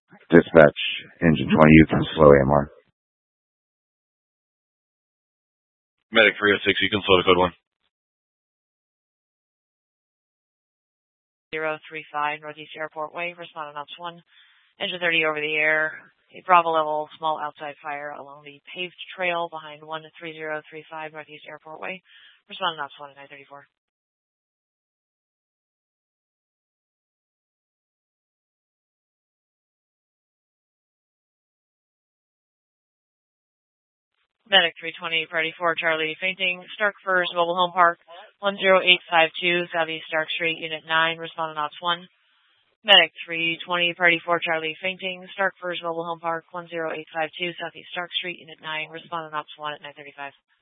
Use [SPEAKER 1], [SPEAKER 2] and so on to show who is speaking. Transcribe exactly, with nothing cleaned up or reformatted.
[SPEAKER 1] Dispatch, engine twenty, you can slow A M R.
[SPEAKER 2] Medic three oh six, you can slow to code one.
[SPEAKER 3] zero three five Northeast Airport Way, respond on ops one. Engine thirty over the air. A Bravo level small outside fire along the paved trail behind one three zero three five Northeast Airport Way. Respond on ops one at nine thirty-four. Medic three twenty, Priority four, Charlie fainting. Stark Firs Mobile Home Park, one zero eight five two, Southeast Stark Street, Unit nine, respond on ops one. Medic three twenty, Priority four, Charlie fainting. Stark Firs Mobile Home Park, one zero eight five two, Southeast Stark Street, Unit nine, respond on ops one at nine thirty-five.